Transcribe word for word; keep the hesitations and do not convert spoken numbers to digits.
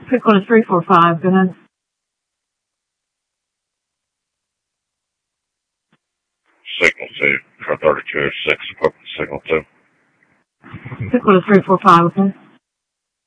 Pick one is three four five, go ahead. Signal two, car thirty-two oh six, equipment signal two. Pick one is three four five, okay.